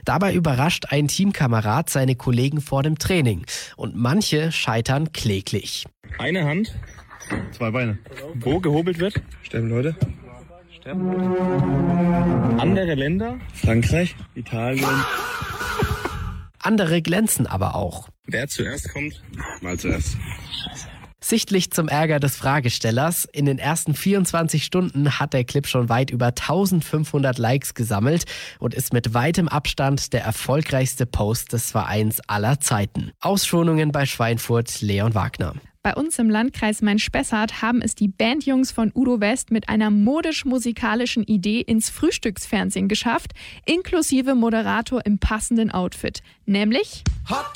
Dabei überrascht ein Teamkamerad seine Kollegen vor dem Training. Und manche scheitern kläglich. Eine Hand, 2 Beine. wo gehobelt wird. Sterben Leute. Andere Länder. Frankreich, Italien. Andere glänzen aber auch. Wer zuerst kommt. Mal zuerst. Sichtlich zum Ärger des Fragestellers. In den ersten 24 Stunden hat der Clip schon weit über 1500 Likes gesammelt und ist mit weitem Abstand der erfolgreichste Post des Vereins aller Zeiten. Ausschonungen bei Schweinfurt, Leon Wagner. Bei uns im Landkreis Main-Spessart haben es die Bandjungs von Udo West mit einer modisch-musikalischen Idee ins Frühstücksfernsehen geschafft, inklusive Moderator im passenden Outfit. Nämlich